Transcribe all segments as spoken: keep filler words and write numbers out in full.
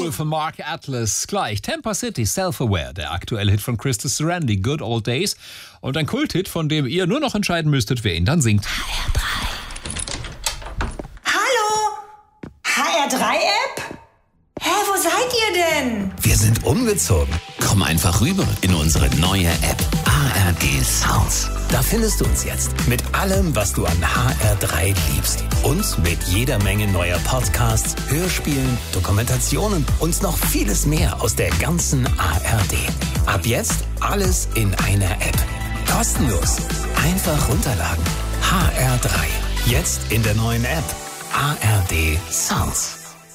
Soul von Mark Atlas. Gleich Tampa City, Self-Aware, der aktuelle Hit von Krista Sarandon, Good Old Days. Und ein Kulthit, von dem ihr nur noch entscheiden müsstet, wer ihn dann singt. H R drei. Hallo? H R drei App? Hä, wo seid ihr denn? Wir sind umgezogen. Komm einfach rüber in unsere neue App A R D Sounds. Da findest du uns jetzt mit allem, was du an H R drei liebst. Und mit jeder Menge neuer Podcasts, Hörspielen, Dokumentationen und noch vieles mehr aus der ganzen A R D. Ab jetzt alles in einer App. Kostenlos. Einfach runterladen. H R drei. Jetzt in der neuen App A R D Sounds.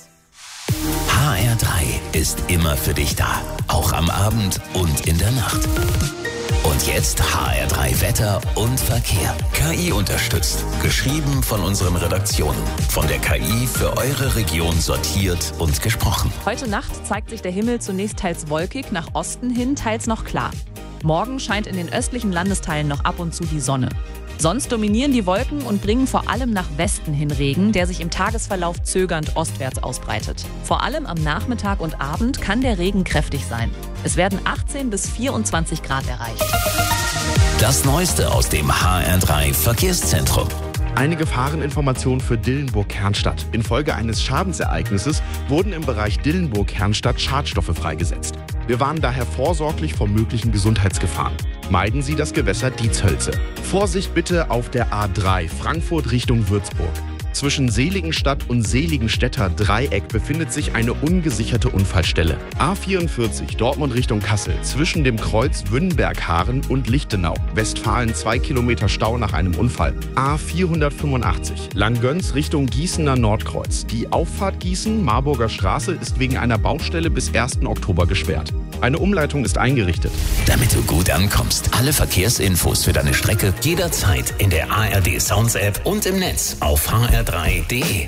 H R drei ist immer für dich da, auch am Abend und in der Nacht. Und jetzt H R drei Wetter und Verkehr. K I unterstützt. Geschrieben von unseren Redaktionen. Von der K I für eure Region sortiert und gesprochen. Heute Nacht zeigt sich der Himmel zunächst teils wolkig, nach Osten hin teils noch klar. Morgen scheint in den östlichen Landesteilen noch ab und zu die Sonne. Sonst dominieren die Wolken und bringen vor allem nach Westen hin Regen, der sich im Tagesverlauf zögernd ostwärts ausbreitet. Vor allem am Nachmittag und Abend kann der Regen kräftig sein. Es werden achtzehn bis vierundzwanzig Grad erreicht. Das Neueste aus dem H R drei Verkehrszentrum. Eine Gefahreninformation für Dillenburg-Kernstadt. Infolge eines Schadensereignisses wurden im Bereich Dillenburg-Kernstadt Schadstoffe freigesetzt. Wir warnen daher vorsorglich vor möglichen Gesundheitsgefahren. Meiden Sie das Gewässer Dietshölze. Vorsicht bitte auf der A drei, Frankfurt Richtung Würzburg. Zwischen Seligenstadt und Seligenstädter Dreieck befindet sich eine ungesicherte Unfallstelle. A vierundvierzig, Dortmund Richtung Kassel, zwischen dem Kreuz Wünnberg-Haaren und Lichtenau. Westfalen zwei Kilometer Stau nach einem Unfall. A vierhundertfünfundachtzig, Langgöns Richtung Gießener Nordkreuz. Die Auffahrt Gießen, Marburger Straße, ist wegen einer Baustelle bis ersten Oktober gesperrt. Eine Umleitung ist eingerichtet. Damit du gut ankommst, alle Verkehrsinfos für deine Strecke jederzeit in der A R D Sounds App und im Netz auf h r drei punkt d e.